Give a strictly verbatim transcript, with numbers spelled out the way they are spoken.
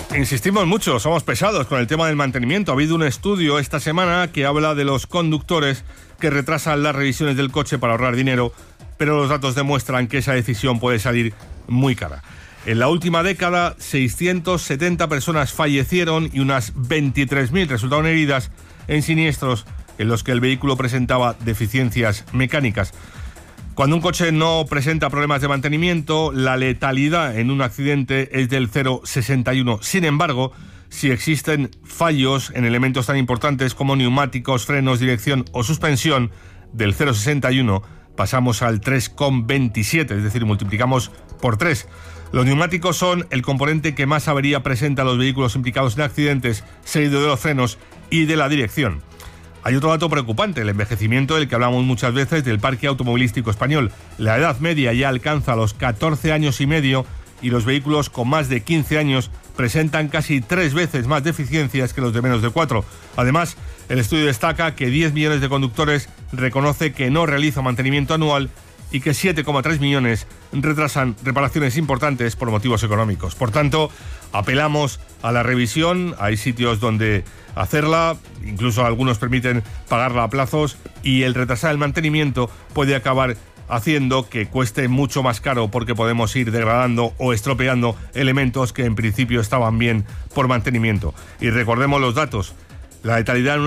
Insistimos mucho, somos pesados con el tema del mantenimiento. Ha habido un estudio esta semana que habla de los conductores que retrasan las revisiones del coche para ahorrar dinero, pero los datos demuestran que esa decisión puede salir muy cara. En la última década, seiscientas setenta personas fallecieron y unas veintitrés mil resultaron heridas en siniestros en los que el vehículo presentaba deficiencias mecánicas. Cuando un coche no presenta problemas de mantenimiento, la letalidad en un accidente es del cero coma sesenta y uno. Sin embargo, si existen fallos en elementos tan importantes como neumáticos, frenos, dirección o suspensión, del cero coma sesenta y uno pasamos al tres coma veintisiete, es decir, multiplicamos por tres. Los neumáticos son el componente que más avería presenta a los vehículos implicados en accidentes, seguido de los frenos y de la dirección. Hay otro dato preocupante, el envejecimiento del que hablamos muchas veces del parque automovilístico español. La edad media ya alcanza los catorce años y medio y los vehículos con más de quince años presentan casi tres veces más deficiencias que los de menos de cuatro. Además, el estudio destaca que diez millones de conductores reconoce que no realiza mantenimiento anual y que siete coma tres millones retrasan reparaciones importantes por motivos económicos. Por tanto, apelamos a la revisión. Hay sitios donde hacerla, incluso algunos permiten pagarla a plazos, y el retrasar el mantenimiento puede acabar haciendo que cueste mucho más caro porque podemos ir degradando o estropeando elementos que en principio estaban bien por mantenimiento. Y recordemos los datos. La letalidad en